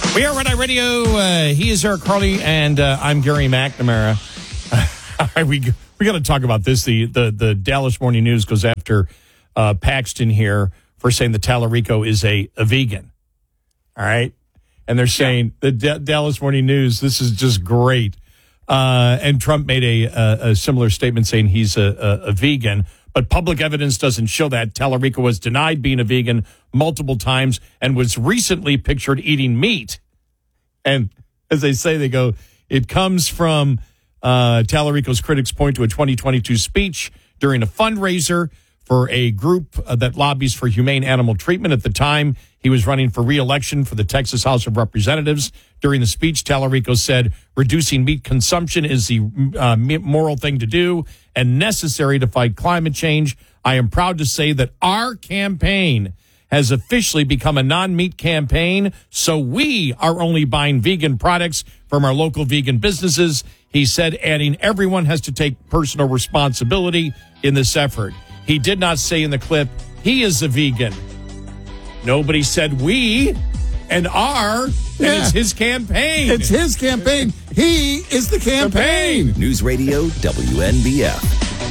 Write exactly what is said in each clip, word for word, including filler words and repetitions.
We are Red Eye Radio. Uh, he is Eric Carly, and uh, I'm Gary McNamara. All right, we we got to talk about this. The, the the Dallas Morning News goes after uh, Paxton here for saying that Tallarico is a, a vegan. All right, and they're saying yeah. the D- Dallas Morning News. This is just great. Uh, and Trump made a, a, a similar statement saying he's a, a, a vegan. But public evidence doesn't show that. Tallarico was denied being a vegan multiple times and was recently pictured eating meat. And as they say, they go, it comes from uh, Tallarico's critics point to a twenty twenty-two speech during a fundraiser for a group uh, that lobbies for humane animal treatment. At the time, he was running for re-election for the Texas House of Representatives. During the speech, Tallarico said reducing meat consumption is the uh, moral thing to do and necessary to fight climate change. I am proud to say that our campaign has officially become a non-meat campaign, so we are only buying vegan products from our local vegan businesses, he said, adding everyone has to take personal responsibility in this effort. He did not say in the clip he is a vegan. Nobody said we and our, and yeah. it's his campaign. It's his campaign. He is the campaign. campaign. News Radio W N B F.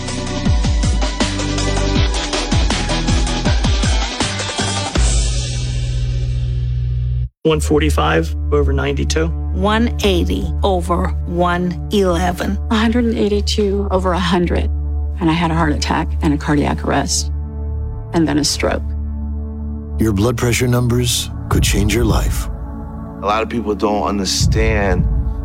one forty-five over ninety-two. one eighty over one eleven. one hundred eighty-two over one hundred. And I had a heart attack and a cardiac arrest. And then a stroke. Your blood pressure numbers could change your life. A lot of people don't understand,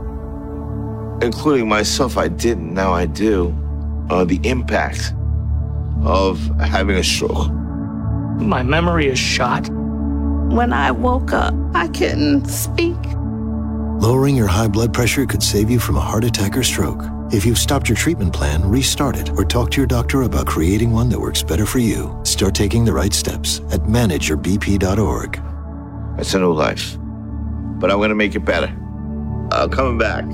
including myself, I didn't, now I do, uh, the impact of having a stroke. My memory is shot. When I woke up, I couldn't speak. Lowering your high blood pressure could save you from a heart attack or stroke. If you've stopped your treatment plan, restart it or talk to your doctor about creating one that works better for you. Start taking the right steps at manage your b p dot org. It's a new life, but I'm going to make it better. I'm coming back.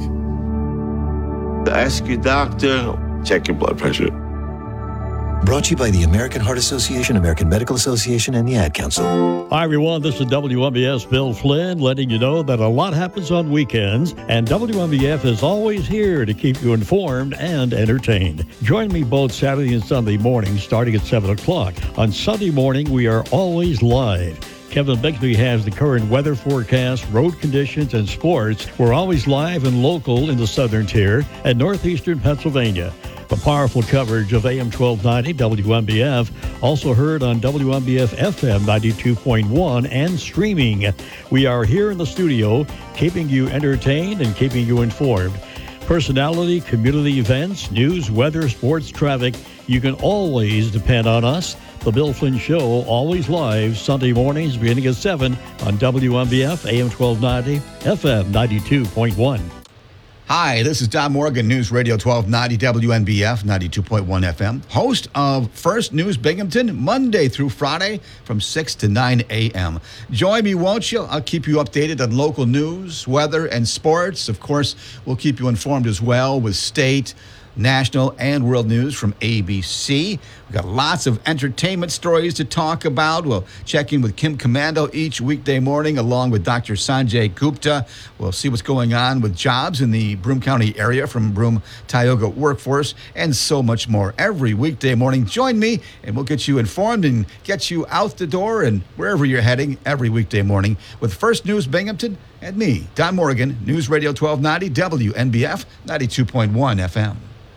Ask your doctor, check your blood pressure. Brought to you by the American Heart Association, American Medical Association, and the Ad Council. Hi, everyone. This is W N B F's Bill Flynn, letting you know that a lot happens on weekends, and W N B F is always here to keep you informed and entertained. Join me both Saturday and Sunday mornings, starting at seven o'clock. On Sunday morning, we are always live. Kevin Bixby has the current weather forecast, road conditions, and sports. We're always live and local in the southern tier and northeastern Pennsylvania. The powerful coverage of A M twelve ninety W N B F, also heard on W N B F F M ninety-two point one and streaming. We are here in the studio, keeping you entertained and keeping you informed. Personality, community events, news, weather, sports, traffic. You can always depend on us. The Bill Flynn Show, always live, Sunday mornings beginning at seven on W N B F, A M twelve ninety, F M ninety-two point one. Hi, this is Don Morgan, News Radio twelve ninety W N B F, ninety-two point one F M, host of First News Binghamton, Monday through Friday from six to nine a.m. Join me, won't you? I'll keep you updated on local news, weather, and sports. Of course, we'll keep you informed as well with state, national, and world news from A B C. We've got lots of entertainment stories to talk about. We'll check in with Kim Commando each weekday morning, along with Doctor Sanjay Gupta. We'll see what's going on with jobs in the Broome County area from Broome Tioga Workforce, and so much more. Every weekday morning, join me, and we'll get you informed and get you out the door and wherever you're heading every weekday morning with First News Binghamton and me, Don Morgan, News Radio twelve ninety, W N B F, ninety-two point one F M.